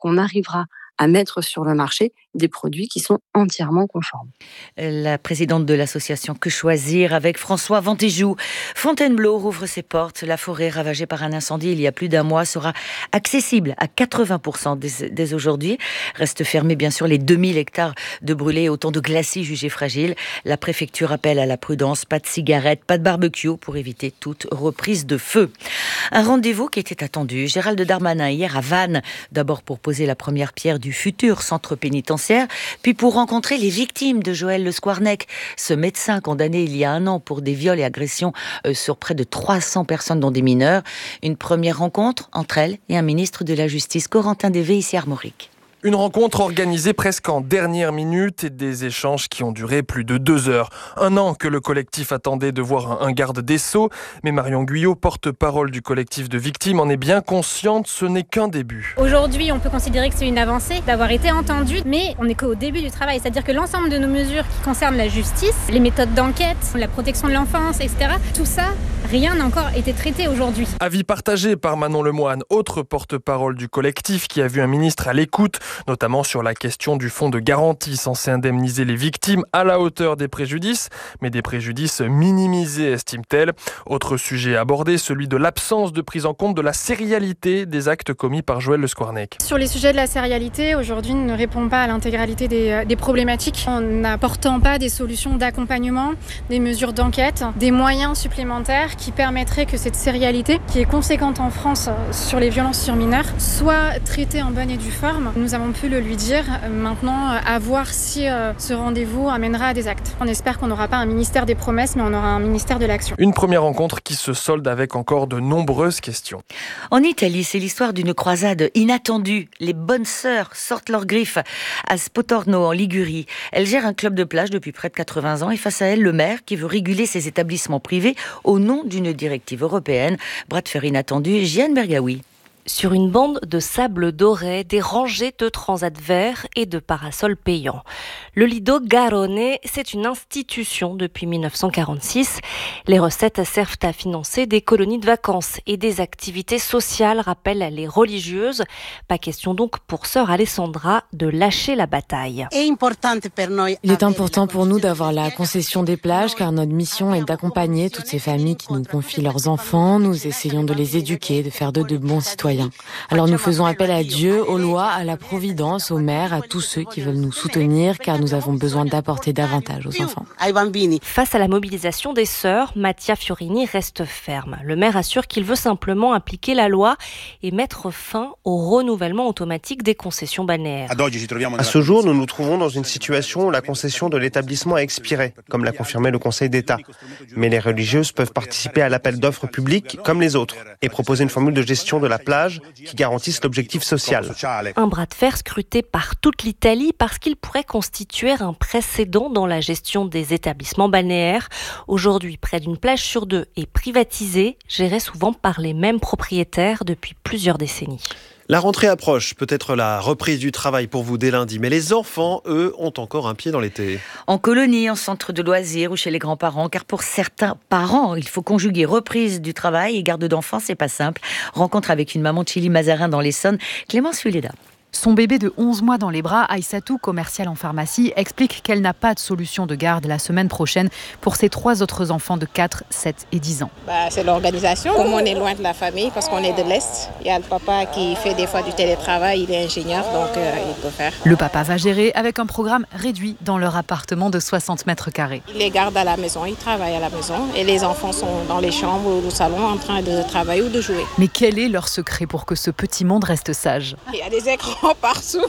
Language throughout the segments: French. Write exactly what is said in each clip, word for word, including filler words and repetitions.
qu'on arrivera à mettre sur le marché des produits qui sont entièrement conformes. La présidente de l'association Que Choisir avec François Ventéjou. Fontainebleau rouvre ses portes. La forêt ravagée par un incendie il y a plus d'un mois sera accessible à quatre-vingts pour cent dès, dès aujourd'hui. Restent fermés bien sûr les deux mille hectares de brûlés, autant de glacis jugés fragiles. La préfecture appelle à la prudence. Pas de cigarettes, pas de barbecue pour éviter toute reprise de feu. Un rendez-vous qui était attendu. Gérald Darmanin hier à Vannes. D'abord pour poser la première pierre du futur centre pénitentiaire, puis pour rencontrer les victimes de Joël Le Squarnec, ce médecin condamné il y a un an pour des viols et agressions euh, sur près de trois cents personnes, dont des mineurs. Une première rencontre entre elle et un ministre de la Justice, Corentin Dévé, ici Armorique. Une rencontre organisée presque en dernière minute et des échanges qui ont duré plus de deux heures. Un an que le collectif attendait de voir un garde des Sceaux, mais Marion Guyot, porte-parole du collectif de victimes, en est bien consciente, ce n'est qu'un début. Aujourd'hui, on peut considérer que c'est une avancée d'avoir été entendu, mais on n'est qu'au début du travail. C'est-à-dire que l'ensemble de nos mesures qui concernent la justice, les méthodes d'enquête, la protection de l'enfance, et cetera, tout ça, rien n'a encore été traité aujourd'hui. Avis partagé par Manon Lemoine, autre porte-parole du collectif qui a vu un ministre à l'écoute, notamment sur la question du fonds de garantie censé indemniser les victimes à la hauteur des préjudices, mais des préjudices minimisés, estime-t-elle. Autre sujet abordé, celui de l'absence de prise en compte de la sérialité des actes commis par Joël Le Squarnec. Sur les sujets de la sérialité, aujourd'hui, ne répond pas à l'intégralité des, des problématiques en n'apportant pas des solutions d'accompagnement, des mesures d'enquête, des moyens supplémentaires qui permettraient que cette sérialité, qui est conséquente en France sur les violences sur mineurs, soit traitée en bonne et due forme. Nous avons pu le lui dire, maintenant à voir si euh, ce rendez-vous amènera à des actes. On espère qu'on n'aura pas un ministère des promesses, mais on aura un ministère de l'action. Une première rencontre qui se solde avec encore de nombreuses questions. En Italie, c'est l'histoire d'une croisade inattendue. Les bonnes sœurs sortent leurs griffes à Spotorno, en Ligurie. Elles gèrent un club de plage depuis près de quatre-vingts ans et face à elles, le maire qui veut réguler ses établissements privés au nom d'une directive européenne. Bras de fer inattendu, Jeanne Bergaoui. Sur une bande de sable doré, des rangées de transats verts et de parasols payants. Le Lido Garrone, c'est une institution depuis mille neuf cent quarante-six. Les recettes servent à financer des colonies de vacances et des activités sociales, rappellent les religieuses. Pas question donc pour sœur Alessandra de lâcher la bataille. Il est important pour nous d'avoir la concession des plages car notre mission est d'accompagner toutes ces familles qui nous confient leurs enfants. Nous essayons de les éduquer, de faire d'eux de bons citoyens. Alors nous faisons appel à Dieu, aux lois, à la providence, aux maires, à tous ceux qui veulent nous soutenir car nous avons besoin d'apporter davantage aux enfants. Face à la mobilisation des sœurs, Mattia Fiorini reste ferme. Le maire assure qu'il veut simplement appliquer la loi et mettre fin au renouvellement automatique des concessions balnéaires. À ce jour, nous nous trouvons dans une situation où la concession de l'établissement a expiré, comme l'a confirmé le Conseil d'État. Mais les religieuses peuvent participer à l'appel d'offres public comme les autres et proposer une formule de gestion de la plage qui garantissent l'objectif social. Un bras de fer scruté par toute l'Italie parce qu'il pourrait constituer un précédent dans la gestion des établissements balnéaires. Aujourd'hui, près d'une plage sur deux est privatisée, gérée souvent par les mêmes propriétaires depuis plusieurs décennies. La rentrée approche, peut-être la reprise du travail pour vous dès lundi, mais les enfants, eux, ont encore un pied dans l'été. En colonie, en centre de loisirs ou chez les grands-parents, car pour certains parents, il faut conjuguer reprise du travail et garde d'enfants, c'est pas simple. Rencontre avec une maman de Chili-Mazarin dans l'Essonne, Clémence Fuleda. Son bébé de onze mois dans les bras, Aïssatou, commerciale en pharmacie, explique qu'elle n'a pas de solution de garde la semaine prochaine pour ses trois autres enfants de quatre, sept et dix ans. Bah, c'est l'organisation. Comme on est loin de la famille, parce qu'on est de l'Est, il y a le papa qui fait des fois du télétravail, il est ingénieur, donc euh, il peut faire. Le papa va gérer avec un programme réduit dans leur appartement de soixante mètres carrés. Il les garde à la maison, il travaille à la maison et les enfants sont dans les chambres ou au salon en train de travailler ou de jouer. Mais quel est leur secret pour que ce petit monde reste sage ? Il y a des écrans partout.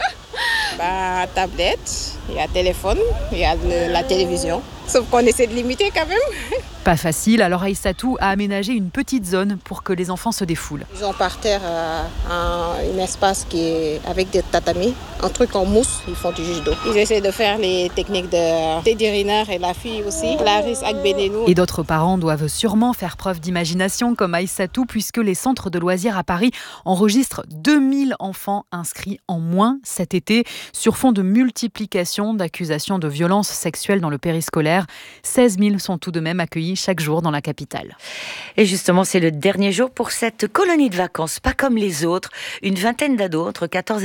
Bah, tablette, il y a téléphone, il y a le, la télévision. Sauf qu'on essaie de limiter quand même. Pas facile, alors Aïssatou a aménagé une petite zone pour que les enfants se défoulent. Ils ont par terre euh, un, un espace qui est avec des tatamis, un truc en mousse, ils font du judo. Ils essaient de faire les techniques de Teddy Riner et la fille aussi, Clarisse Agbenenou. Et d'autres parents doivent sûrement faire preuve d'imagination comme Aïssatou puisque les centres de loisirs à Paris enregistrent deux mille enfants inscrits en moins cet été sur fond de multiplication d'accusations de violences sexuelles dans le périscolaire. seize mille sont tout de même accueillis chaque jour dans la capitale. Et justement, c'est le dernier jour pour cette colonie de vacances, pas comme les autres. Une vingtaine d'ados entre quatorze